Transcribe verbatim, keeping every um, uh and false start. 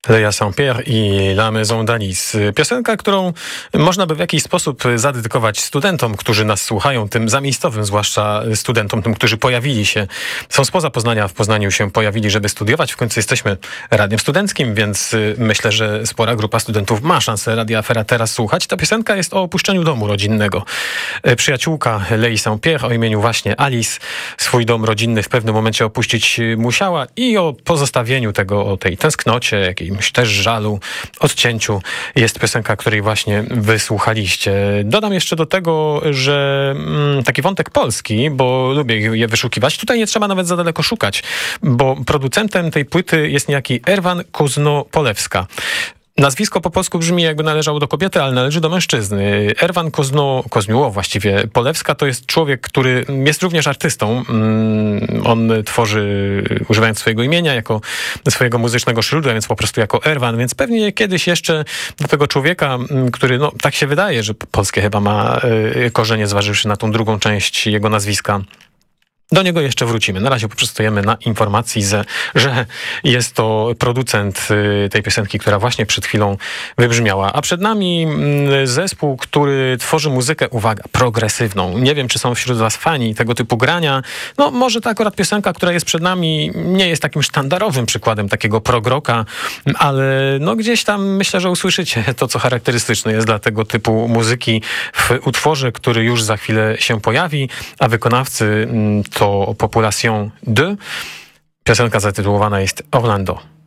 Leia Saint-Pierre i La Maison d'Alice. Piosenka, którą można by w jakiś sposób zadedykować studentom, którzy nas słuchają, tym zamiejscowym, zwłaszcza studentom, tym, którzy pojawili się, są spoza Poznania, w Poznaniu się pojawili, żeby studiować. W końcu jesteśmy radiem studenckim, więc myślę, że spora grupa studentów ma szansę Radia Afera teraz słuchać. Ta piosenka jest o opuszczeniu domu rodzinnego. Przyjaciółka Lei Saint-Pierre o imieniu właśnie Alice swój dom rodzinny w pewnym momencie opuścić musiała i o pozostawieniu tego, o tej tęsknocie, jakiej też żalu, odcięciu jest piosenka, której właśnie wysłuchaliście. Dodam jeszcze do tego, że mm, taki wątek polski, bo lubię je wyszukiwać. Tutaj nie trzeba nawet za daleko szukać, bo producentem tej płyty jest niejaki Erwan Kozno-Polewska. Nazwisko po polsku brzmi, jakby należało do kobiety, ale należy do mężczyzny. Erwan Kozno, Kozniuło właściwie, Polewska to jest człowiek, który jest również artystą. On tworzy, używając swojego imienia, jako swojego muzycznego źródła, więc po prostu jako Erwan. Więc pewnie kiedyś jeszcze do tego człowieka, który, no tak się wydaje, że polskie chyba ma korzenie, zważywszy na tą drugą część jego nazwiska, do niego jeszcze wrócimy. Na razie poprzestujemy na informacji, że jest to producent tej piosenki, która właśnie przed chwilą wybrzmiała. A przed nami zespół, który tworzy muzykę, uwaga, progresywną. Nie wiem, czy są wśród was fani tego typu grania. No może ta akurat piosenka, która jest przed nami, nie jest takim sztandarowym przykładem takiego progroka, ale no gdzieś tam myślę, że usłyszycie to, co charakterystyczne jest dla tego typu muzyki w utworze, który już za chwilę się pojawi, a wykonawcy to Population deux. Piosenka zatytułowana jest Orlando.